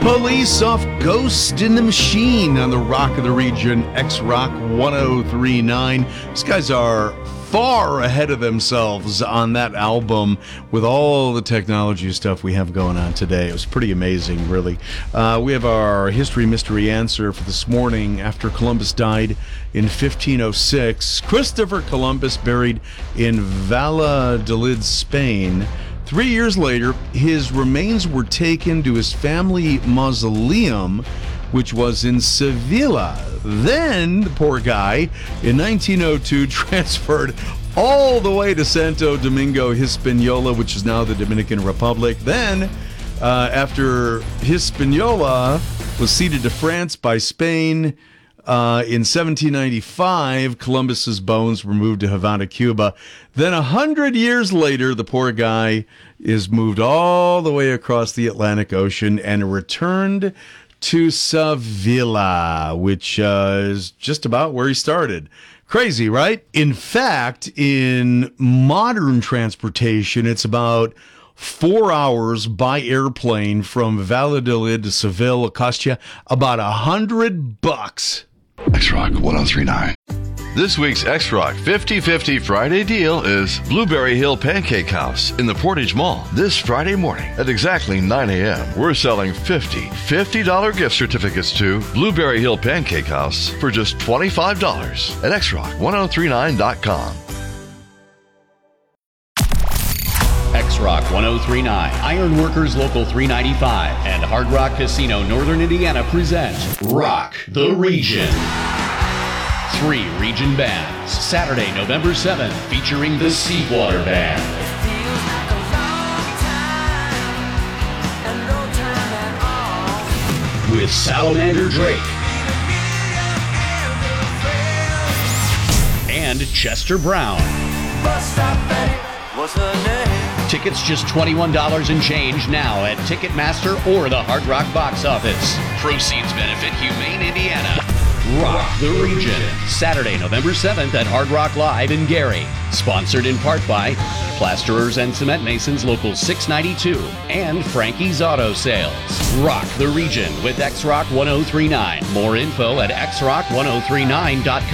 Police off Ghost in the Machine on the Rock of the Region, X-Rock 1039. These guys are far ahead of themselves on that album with all the technology stuff we have going on today. It was pretty amazing, really. We have our history mystery answer for this morning. After Columbus died in 1506, Christopher Columbus buried in Valladolid, Spain. 3 years later, his remains were taken to his family mausoleum, which was in Sevilla. Then, the poor guy, in 1902, transferred all the way to Santo Domingo, Hispaniola, which is now the Dominican Republic. Then, after Hispaniola was ceded to France by Spain, in 1795, Columbus's bones were moved to Havana, Cuba. Then 100 years later, the poor guy is moved all the way across the Atlantic Ocean and returned to Sevilla, which is just about where he started. Crazy, right? In fact, in modern transportation, it's about 4 hours by airplane from Valladolid to Seville. It cost you about $100. X-Rock 1039. This week's X-Rock 50-50 Friday deal is Blueberry Hill Pancake House in the Portage Mall. This Friday morning at exactly 9 a.m., we're selling $50 gift certificates to Blueberry Hill Pancake House for just $25 at xrock1039.com. X-Rock 1039, Ironworkers Local 395, and Hard Rock Casino Northern Indiana present Rock the Region. 3 region bands. Saturday, November 7th, featuring the Seawater Band. With Salamander Drake. And Chester Brown. Tickets just $21 and change now at Ticketmaster or the Hard Rock box office. Proceeds benefit Humane Indiana. Rock the Region. Saturday, November 7th at Hard Rock Live in Gary. Sponsored in part by Plasterers and Cement Masons Local 692 and Frankie's Auto Sales. Rock the Region with X-Rock 1039. More info at xrock1039.com.